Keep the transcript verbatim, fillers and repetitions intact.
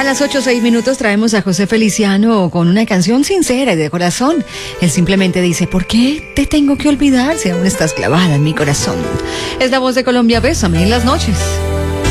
A las ocho seis minutos traemos a José Feliciano con una canción sincera y de corazón. Él simplemente dice, ¿por qué te tengo que olvidar si aún estás clavada en mi corazón? Es la voz de Colombia, Bésame en las noches.